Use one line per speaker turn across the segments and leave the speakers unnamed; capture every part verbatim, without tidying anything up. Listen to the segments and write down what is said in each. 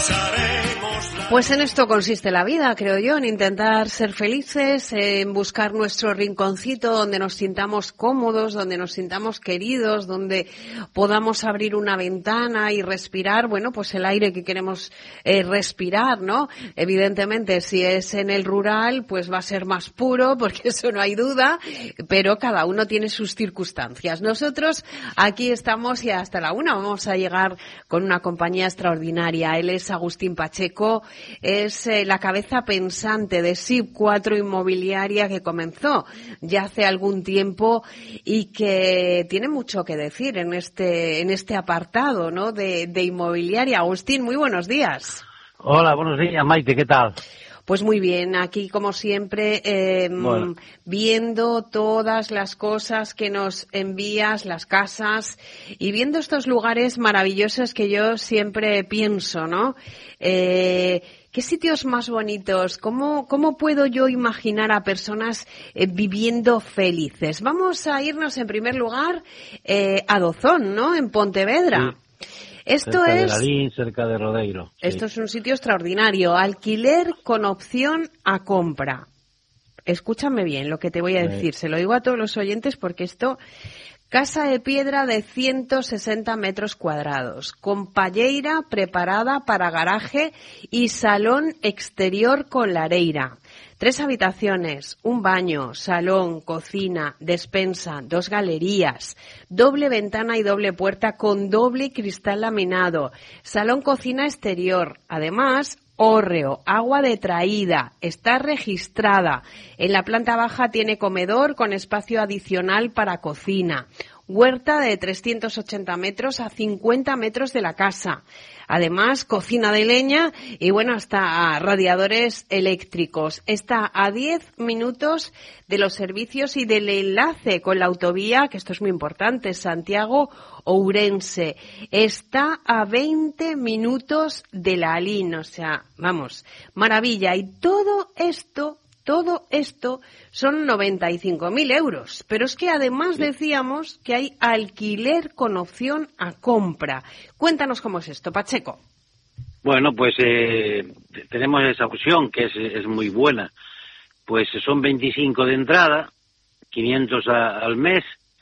Pues en esto consiste la vida, creo yo, en intentar ser felices, en buscar nuestro rinconcito donde nos sintamos cómodos, donde nos sintamos queridos, donde podamos abrir una ventana y respirar, bueno, pues el aire que queremos eh, respirar, ¿no? Evidentemente, si es en el rural, pues va a ser más puro, porque eso no hay duda, pero cada uno tiene sus circunstancias. Nosotros aquí estamos y hasta la una vamos a llegar con una compañía extraordinaria. Él es Agustín Pacheco. Es eh, la cabeza pensante de S I P cuatro Inmobiliaria, que comenzó ya hace algún tiempo y que tiene mucho que decir en este en este apartado, ¿no?, de, de inmobiliaria. Agustín, muy buenos días.
Hola, buenos días, Maite, ¿qué tal?
Pues muy bien, aquí como siempre, eh, bueno. viendo todas las cosas que nos envías, las casas, y viendo estos lugares maravillosos que yo siempre pienso, ¿no? Eh, ¿Qué sitios más bonitos? ¿Cómo, cómo puedo yo imaginar a personas eh, viviendo felices? Vamos a irnos en primer lugar eh, a Dozón, ¿no?, en Pontevedra. Sí. Esto
cerca
es,
de Lalín, cerca de Rodeiro. Sí.
Esto es un sitio extraordinario. Alquiler con opción a compra. Escúchame bien lo que te voy a decir. Sí. Se lo digo a todos los oyentes porque esto... Casa de piedra de ciento sesenta metros cuadrados, con palleira preparada para garaje y salón exterior con lareira. Tres habitaciones, un baño, salón, cocina, despensa, dos galerías, doble ventana y doble puerta con doble cristal laminado, salón cocina exterior. Además, hórreo, agua de traída, está registrada. En la planta baja tiene comedor con espacio adicional para cocina. Huerta de trescientos ochenta metros a cincuenta metros de la casa. Además, cocina de leña y, bueno, hasta radiadores eléctricos. Está a diez minutos de los servicios y del enlace con la autovía, que esto es muy importante, Santiago-Ourense. Está a veinte minutos de Lalín, o sea, vamos, maravilla. Y todo esto... Todo esto son noventa y cinco mil euros, pero es que además decíamos que hay alquiler con opción a compra. Cuéntanos cómo es esto, Pacheco.
Bueno, pues eh, tenemos esa opción que es, es muy buena. Pues son veinticinco de entrada, quinientos a, al mes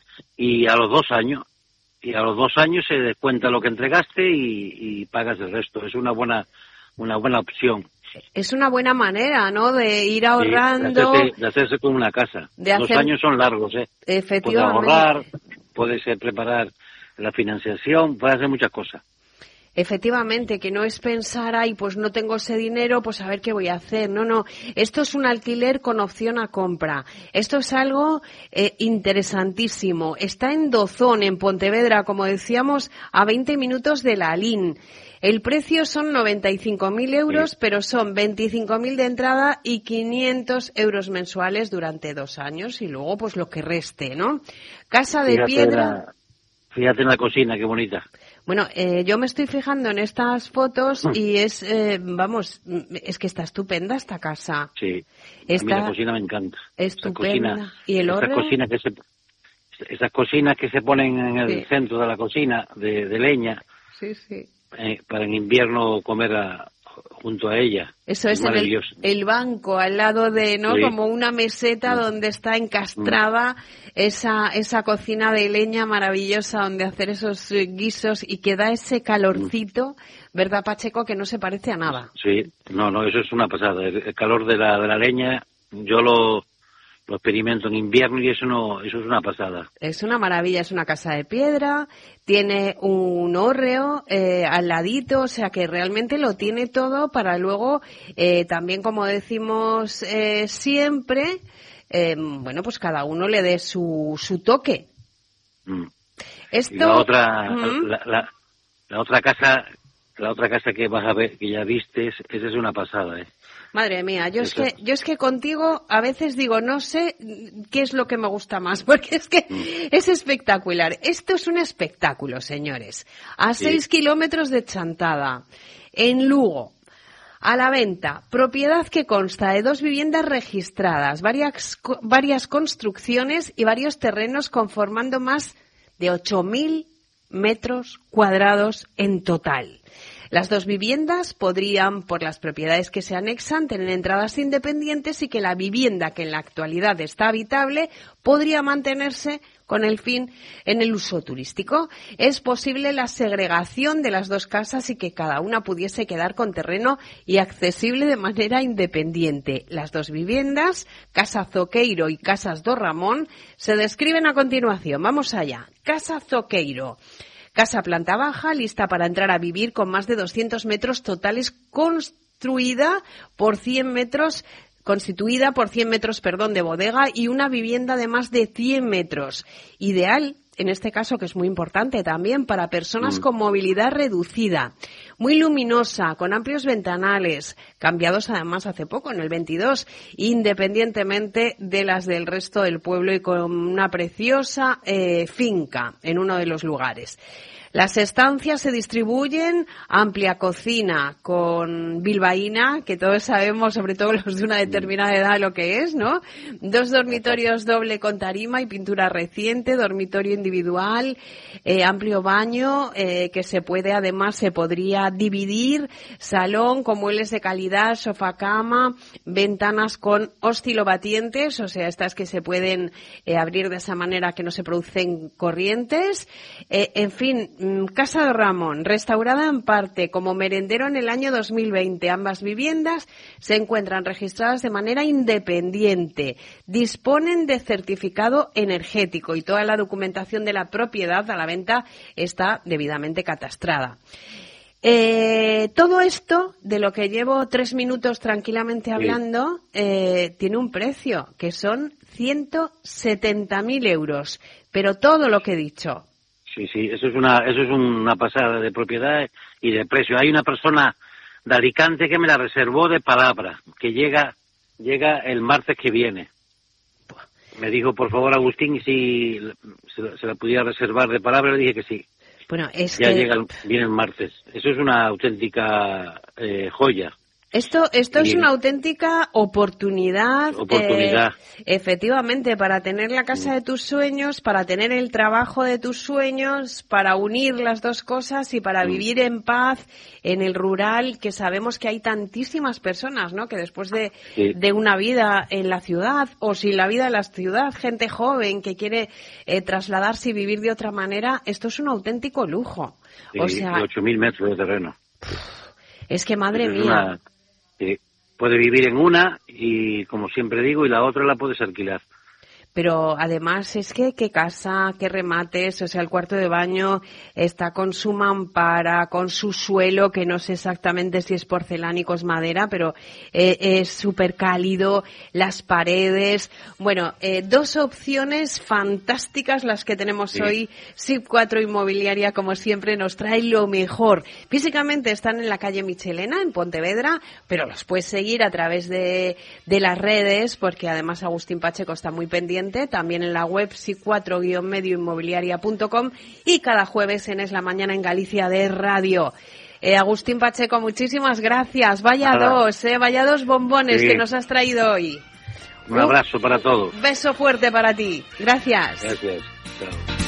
y a los dos años. Y a los dos años se descuenta lo que entregaste y, y pagas el resto. Es una buena, una buena opción.
Es una buena manera, ¿no?, de ir ahorrando.
Sí, de, hacerse, de hacerse con una casa.
De
Dos
hacer...
años son largos, ¿eh?
Efectivamente.
Puedes ahorrar, puedes eh, preparar la financiación, puedes hacer muchas cosas.
Efectivamente, que no es pensar, ay, pues no tengo ese dinero, pues a ver qué voy a hacer. No, no, esto es un alquiler con opción a compra. Esto es algo eh, interesantísimo. Está en Dozón, en Pontevedra, como decíamos, a veinte minutos de Lalín. El precio son noventa y cinco mil euros, sí, pero son veinticinco mil de entrada y quinientos euros mensuales durante dos años y luego pues lo que reste, ¿no? Casa de
fíjate
piedra.
La, fíjate en la cocina, qué bonita.
Bueno, eh, yo me estoy fijando en estas fotos y es, eh, vamos, es que está estupenda esta casa.
Sí,
está
a mí la cocina me encanta.
Estupenda.
Cocina,
¿Y el
esas cocinas que se, esas cocinas que se ponen en el sí. centro de la cocina de, de leña.
Sí, sí.
Eh, para en invierno comer a, junto a ella.
Eso es, es en el, el banco, al lado de, ¿no? Sí. Como una meseta sí. donde está encastrada mm. esa esa cocina de leña maravillosa donde hacer esos guisos y que da ese calorcito, mm. ¿verdad, Pacheco? Que no se parece a nada.
Sí, no, no, eso es una pasada. El, el calor de la de la leña, yo lo... lo experimento en invierno y eso no, eso es una pasada.
Es una maravilla, es una casa de piedra, tiene un hórreo eh, al ladito, o sea que realmente lo tiene todo para luego, eh, también como decimos eh, siempre, eh, bueno, pues cada uno le dé su, su toque.
Mm.
Esto...
Y la otra,
¿Mm?
la, la, la otra casa, la otra casa que vas a ver, que ya viste, esa es una pasada, ¿eh?
Madre mía, yo es que yo es que contigo a veces digo, no sé qué es lo que me gusta más, porque es que mm. es espectacular. Esto es un espectáculo, señores. A sí. seis kilómetros de Chantada, en Lugo, a la venta, propiedad que consta de dos viviendas registradas, varias, varias construcciones y varios terrenos conformando más de ocho mil metros cuadrados en total. Las dos viviendas podrían, por las propiedades que se anexan, tener entradas independientes y que la vivienda que en la actualidad está habitable podría mantenerse con el fin en el uso turístico. Es posible la segregación de las dos casas y que cada una pudiese quedar con terreno y accesible de manera independiente. Las dos viviendas, Casa Zoqueiro y Casas do Ramón, se describen a continuación. Vamos allá. Casa Zoqueiro. Casa planta baja, lista para entrar a vivir con más de doscientos metros totales, construida por cien metros constituida por cien metros, perdón, de bodega y una vivienda de más de cien metros. Ideal, en este caso, que es muy importante también, para personas mm. con movilidad reducida. Muy luminosa, con amplios ventanales, cambiados además hace poco, en el veintidós, independientemente de las del resto del pueblo y con una preciosa eh, finca en uno de los lugares. Las estancias se distribuyen, amplia cocina con bilbaína, que todos sabemos, sobre todo los de una determinada edad, lo que es, ¿no? Dos dormitorios doble con tarima y pintura reciente, dormitorio individual, eh, amplio baño, eh, que se puede, además, se podría dividir, salón con muebles de calidad, sofá cama, ventanas con oscilobatientes, o sea, estas que se pueden eh, abrir de esa manera que no se producen corrientes, eh, en fin, Casa do Ramón, restaurada en parte como merendero en el año dos mil veinte. Ambas viviendas se encuentran registradas de manera independiente. Disponen de certificado energético y toda la documentación de la propiedad a la venta está debidamente catastrada. Eh, todo esto, de lo que llevo tres minutos tranquilamente hablando, sí. eh, tiene un precio, que son ciento setenta mil euros. Pero todo lo que he dicho...
Sí, sí, eso es una eso es una pasada de propiedad y de precio. Hay una persona de Alicante que me la reservó de palabra, que llega llega el martes que viene. Me dijo, por favor, Agustín, si se, se la pudiera reservar de palabra, le dije que sí.
Bueno, es
ya
que...
llega, viene el martes. Eso es una auténtica eh, joya.
Esto, esto es una auténtica oportunidad,
oportunidad.
Eh, efectivamente, para tener la casa de tus sueños, para tener el trabajo de tus sueños, para unir las dos cosas y para vivir en paz en el rural, que sabemos que hay tantísimas personas, ¿no? Que después de, sí. de una vida en la ciudad, o sin la vida en la ciudad, gente joven que quiere eh, trasladarse y vivir de otra manera, esto es un auténtico lujo.
Sí,
o sea,
ocho mil metros de terreno.
Es que, madre
es
mía...
Una... Sí, puede vivir en una y, como siempre digo, y la otra la puedes alquilar.
Pero además es que qué casa, qué remates, o sea, el cuarto de baño está con su mampara, con su suelo, que no sé exactamente si es porcelánico o es madera, pero eh, es súper cálido, las paredes. Bueno, eh, dos opciones fantásticas las que tenemos sí. hoy. S I P cuatro Inmobiliaria, como siempre, nos trae lo mejor. Físicamente están en la calle Michelena, en Pontevedra, pero los puedes seguir a través de, de las redes, porque además Agustín Pacheco está muy pendiente, también en la web s i p cuatro guion medio inmobiliaria punto com y cada jueves en Es la Mañana en Galicia de Radio. Eh, Agustín Pacheco, muchísimas gracias. Vaya Nada. dos, eh, vaya dos bombones sí. que nos has traído hoy.
Un abrazo para todos.
Beso fuerte para ti. Gracias.
Gracias. Chao.